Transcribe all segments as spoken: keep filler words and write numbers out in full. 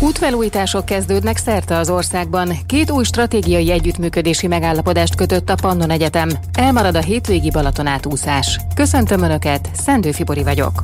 Útfelújítások kezdődnek szerte az országban. Két új stratégiai együttműködési megállapodást kötött a Pannon Egyetem. Elmarad a hétvégi Balaton átúszás. Köszöntöm Önöket, Szendő Fibori vagyok.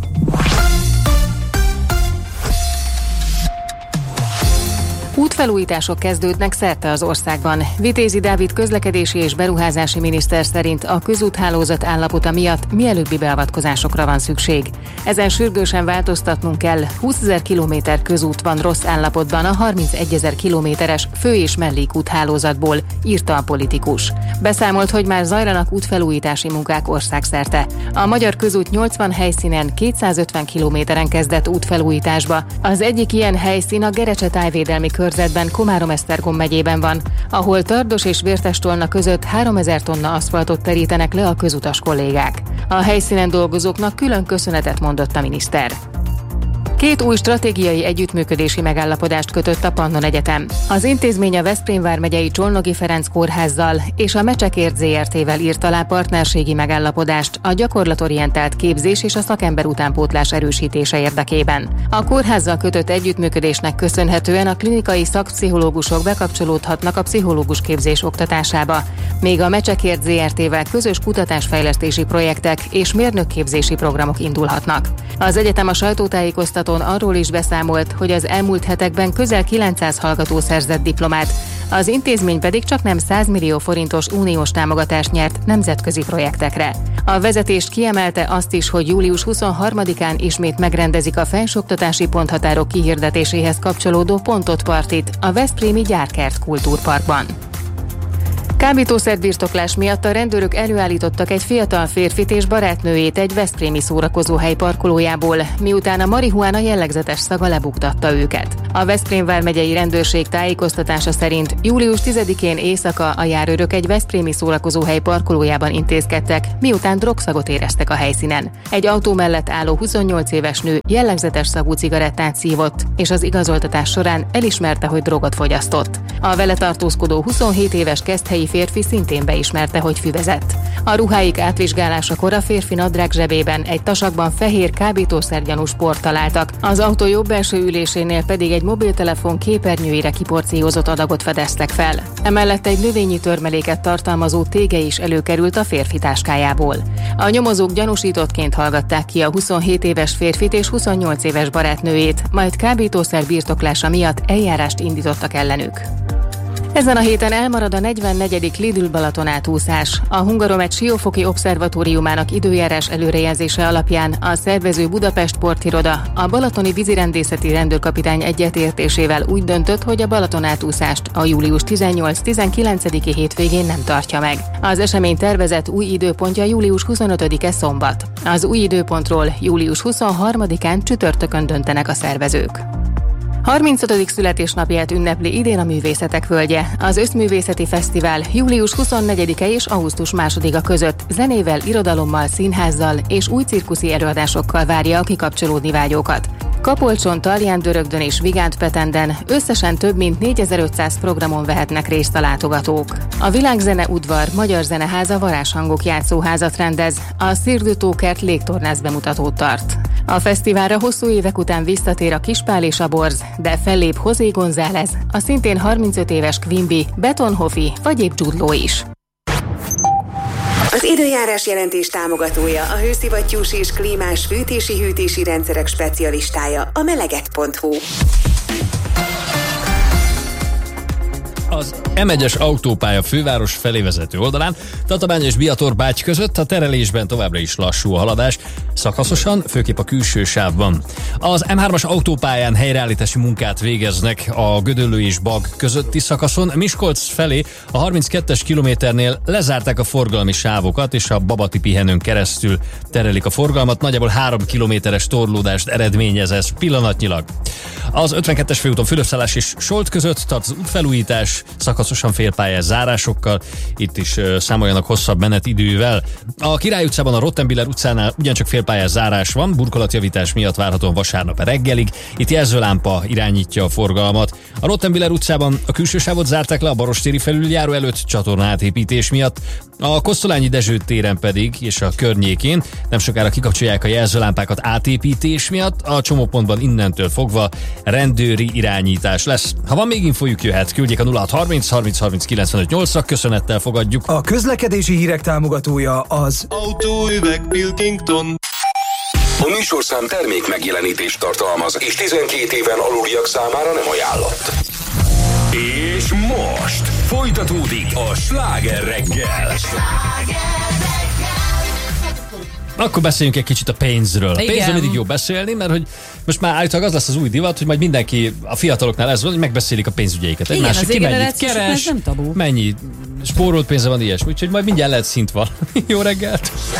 Útfelújítások kezdődnek szerte az országban. Vitézi Dávid közlekedési és beruházási miniszter szerint a közúthálózat állapota miatt mielőbbi beavatkozásokra van szükség. Ezen sürgősen változtatnunk kell, húszezer kilométer közút van rossz állapotban a harmincegyezer kilométeres fő- és mellékúthálózatból, írta a politikus. Beszámolt, hogy már zajlanak útfelújítási munkák országszerte. A magyar közút nyolcvan helyszínen kétszázötven kilométeren kezdett útfelújításba. Az egyik ilyen helyszín a Gerecse tájvédelmi körzetben Komárom-Esztergom megyében van, ahol Tardos és Vértestolna között háromezer tonna aszfaltot terítenek le a közutas kollégák. A helyszínen dolgozóknak külön köszönetet mondott a miniszter. Két új stratégiai együttműködési megállapodást kötött a Pannon Egyetem. Az intézmény a Veszprém vármegyei Csolnogi Ferenc kórházzal és a Mecsekért zé er té-vel írt alá partnerségi megállapodást a gyakorlatorientált képzés és a szakember utánpótlás erősítése érdekében. A kórházzal kötött együttműködésnek köszönhetően a klinikai szakpszichológusok bekapcsolódhatnak a pszichológus képzés oktatásába, míg a Mecsekért zé er té-vel közös kutatásfejlesztési projektek és mérnökképzési programok indulhatnak. Az egyetem a sajtótájékoztatón arról is beszámolt, hogy az elmúlt hetekben közel kilencszáz hallgató szerzett diplomát, az intézmény pedig csaknem száz millió forintos uniós támogatást nyert nemzetközi projektekre. A vezetést kiemelte azt is, hogy július huszonharmadikán ismét megrendezik a felsőoktatási ponthatárok kihirdetéséhez kapcsolódó pontot partit a Veszprémi Gyárkert Kultúrparkban. Kábítószerbirtoklás miatt a rendőrök előállítottak egy fiatal férfit és barátnőjét egy veszprémi szórakozóhely parkolójából, miután a marihuána jellegzetes szaga lebuktatta őket. A Veszprém vármegyei rendőrség tájékoztatása szerint július tizedikén éjszaka a járőrök egy veszprémi szórakozóhely parkolójában intézkedtek, miután drogszagot éreztek a helyszínen. Egy autó mellett álló huszonnyolc éves nő jellegzetes szagú cigarettát szívott, és az igazoltatás során elismerte, hogy drogot fogyasztott. A vele tartózkodó huszonhét éves keszthelyi férfi szintén beismerte, hogy füvezett. A ruháik átvizsgálásakor a férfi nadrág zsebében egy tasakban fehér kábítószergyanús port találtak, az autó jobb belső ülésénél pedig egy mobiltelefon képernyőire kiporciózott adagot fedeztek fel. Emellett egy növényi törmeléket tartalmazó tége is előkerült a férfi táskájából. A nyomozók gyanúsítottként hallgatták ki a huszonhét éves férfit és huszonnyolc éves barátnőjét, majd kábítószer birtoklása miatt eljárást indítottak ellenük. Ezen a héten elmarad a negyvennegyedik Lidl Balaton átúszás. A Hungaromet Siófoki Obszervatóriumának időjárás előrejelzése alapján a szervező Budapest Portiroda a balatoni vízirendészeti rendőrkapitány egyetértésével úgy döntött, hogy a Balaton átúszást a július tizennyolc-tizenkilencediki hétvégén nem tartja meg. Az esemény tervezett új időpontja július huszonötödike szombat. Az új időpontról július huszonharmadikán csütörtökön döntenek a szervezők. harmincötödik születésnapját ünnepli idén a Művészetek Völgye. Az Összművészeti Fesztivál július huszonnegyedike és augusztus másodika között zenével, irodalommal, színházzal és új cirkuszi előadásokkal várja a kikapcsolódni vágyókat. Kapolcson, Tarján-Dörögdön és Vigánt-Petenden összesen több mint négyezer-ötszáz programon vehetnek részt a látogatók. A Világzene Udvar Magyar Zeneháza varázshangok játszóházat rendez, a Cirque du Tókert légtornász bemutatót tart. A fesztiválra hosszú évek után visszatér a Kispál és a Borz, de fellép José González, a szintén harmincöt éves Quimby, Betonhoffi vagy épp Jude Law is. Az időjárás jelentés támogatója a hőszivattyús és klímás fűtési-hűtési rendszerek specialistája, a meleget pont hu. Az em egyes autópálya főváros felé vezető oldalán, Tatabánya és Biatorbágy között a terelésben továbbra is lassú a haladás, szakaszosan, főképp a külső sávban. Az em hármas autópályán helyreállítási munkát végeznek a Gödöllő és Bag közötti szakaszon. Miskolc felé a harminckettes kilométernél lezárták a forgalmi sávokat, és a Babati pihenőn keresztül terelik a forgalmat. Nagyjából három kilométeres torlódást eredményez ez pillanatnyilag. Az ötvenkettes főúton Fülöpszállás és Solt között tart az útfelújítás, szakaszosan félpályás zárásokkal, itt is uh, számoljanak hosszabb menetidővel. A Király utcában a Rottenbiller utcánál ugyancsak félpályás zárás van, burkolatjavítás miatt várhatóan vasárnap reggelig, itt jelzőlámpa irányítja a forgalmat. A Rottenbiller utcában a külső sávot zárták le a Barostéri felüljáró előtt csatorna átépítés miatt, a Kosztolányi Dezső téren pedig és a környékén nem sokára kikapcsolják a jelzőlámpákat átépítés miatt, a csomópontban innentől fogva rendőri irányítás lesz. Ha van még infójuk, jöhet, küldjék a nulla hat harminc harminc harminc kilencvenöt nyolcra, köszönettel fogadjuk. A közlekedési hírek támogatója az Autóüveg Pilkington. A műsorszám termék megjelenítést tartalmaz, és tizenkét éven aluliak számára nem ajánlott. És most folytatódik a Sláger reggel. Akkor beszéljünk egy kicsit a pénzről. A pénzről mindig jó beszélni, mert hogy most már állítólag az lesz az új divat, hogy majd mindenki, a fiataloknál ez van, hogy megbeszélik a pénzügyeiket. Igen, Egymásra, ki mennyit keres, nem tabu. mennyi spórolt pénze van, ilyesmi. Úgyhogy majd mindjárt lehet szint van. Jó reggelt!